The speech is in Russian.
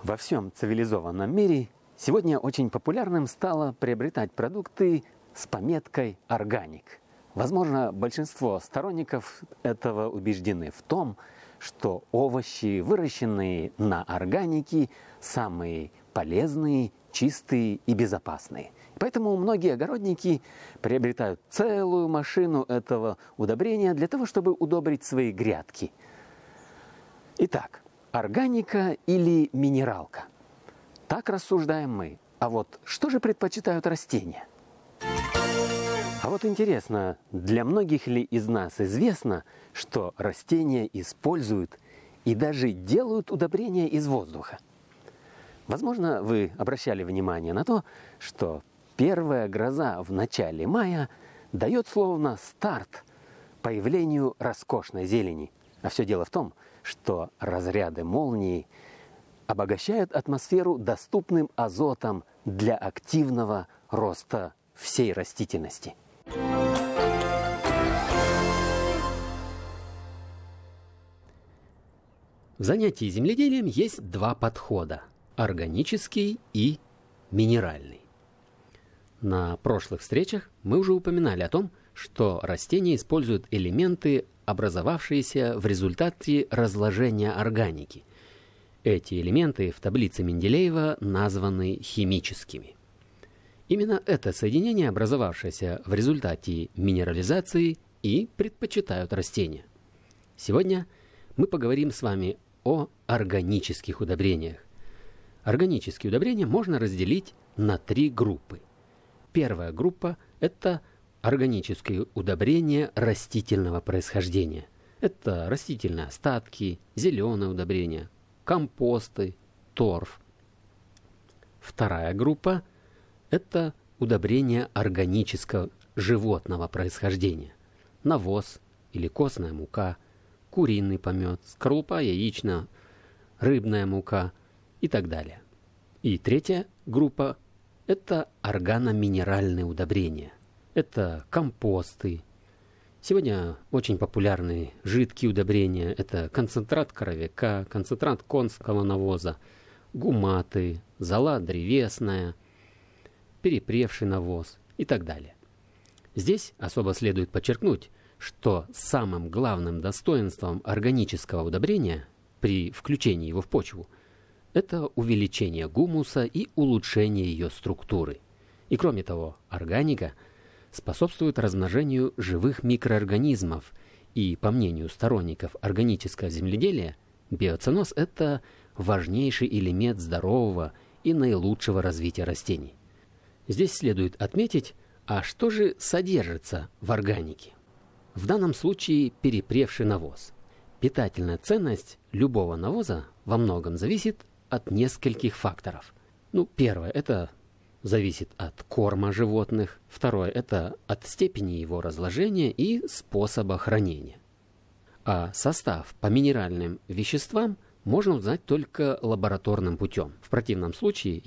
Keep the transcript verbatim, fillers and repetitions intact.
Во всем цивилизованном мире сегодня очень популярным стало приобретать продукты с пометкой «органик». Возможно, большинство сторонников этого убеждены в том, что овощи, выращенные на органике, самые полезные, чистые и безопасные. Поэтому многие огородники приобретают целую машину этого удобрения для того, чтобы удобрить свои грядки. Итак, органика или минералка? Так рассуждаем мы. А вот что же предпочитают растения? А вот интересно, для многих ли из нас известно, что растения используют и даже делают удобрения из воздуха? Возможно, вы обращали внимание на то, что первая гроза в начале мая дает словно старт появлению роскошной зелени. А все дело в том, что разряды молнии обогащают атмосферу доступным азотом для активного роста всей растительности. В занятии земледелием есть два подхода – органический и минеральный. На прошлых встречах мы уже упоминали о том, что растения используют элементы, образовавшиеся в результате разложения органики. Эти элементы в таблице Менделеева названы химическими. Именно это соединение, образовавшееся в результате минерализации, и предпочитают растения. Сегодня мы поговорим с вами о органических удобрениях. Органические удобрения можно разделить на три группы. Первая группа – это органические удобрения растительного происхождения. Это растительные остатки, зеленые удобрения, компосты, торф. Вторая группа – это удобрения органического животного происхождения. Навоз или костная мука, куриный помет, скорлупа яичная, рыбная мука и так далее. И третья группа – это органоминеральные удобрения. Это компосты. Сегодня очень популярны жидкие удобрения. Это концентрат коровяка, концентрат конского навоза, гуматы, зола древесная, перепревший навоз и так далее. Здесь особо следует подчеркнуть, что самым главным достоинством органического удобрения при включении его в почву – это увеличение гумуса и улучшение ее структуры. И кроме того, органика способствует размножению живых микроорганизмов, и, по мнению сторонников органического земледелия, биоценоз – это важнейший элемент здорового и наилучшего развития растений. Здесь следует отметить, а что же содержится в органике? В данном случае перепревший навоз. Питательная ценность любого навоза во многом зависит от нескольких факторов. Ну, первое – это зависит от корма животных. Второе – это от степени его разложения и способа хранения. А состав по минеральным веществам можно узнать только лабораторным путем. В противном случае